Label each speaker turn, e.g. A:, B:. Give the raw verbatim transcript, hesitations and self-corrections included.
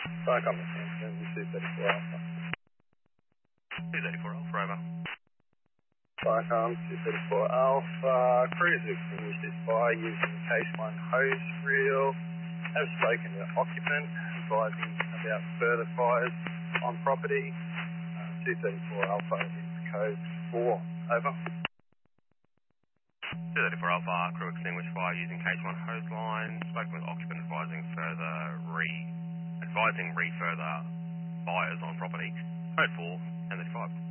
A: Starcom Machine, two thirty-four Alpha.
B: two thirty-four Alpha, over.
A: Starcom two thirty-four Alpha. Crew has extinguished this fire using case one hose reel. Have spoken to occupant, advising about further fires on property. Uh, two thirty-four Alpha is code four. Over.
B: two thirty-four Alpha, crew extinguished fire using case one hose line. Spoken with occupant advising further re advising re further fires on property. Code four, ten thirty-five.